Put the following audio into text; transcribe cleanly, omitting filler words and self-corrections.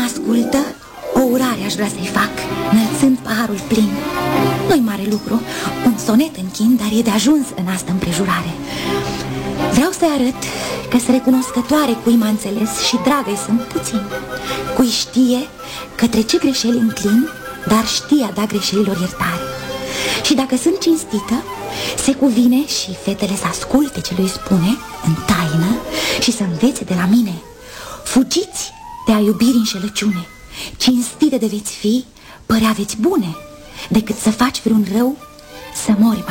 ascultă, o urare aș vrea să-i fac, înălțând paharul plin. Nu-i mare lucru, un sonet închin, dar e de ajuns în asta împrejurare. Vreau să-i arăt că-s recunoscătoare cui m-a înțeles și dragă-i sunt puțin. Cui știe către ce greșeli înclin, dar știe a da greșelilor iertare. Și dacă sunt cinstită, se cuvine și fetele să asculte ce lui spune în taină și să învețe de la mine. Fugiți de a iubiri înșelăciune, cinstite de veți fi, părea veți bune, decât să faci vreun rău, să mori mai